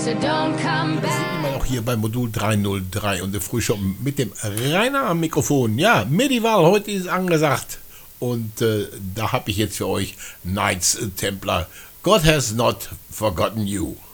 so don't come Wir sind back. immer noch hier bei Modul 303 und der Frühschoppen mit dem Rainer am Mikrofon. Ja, Medieval, heute ist angesagt. Und da habe ich jetzt für euch Knights Templar. God has not forgotten you.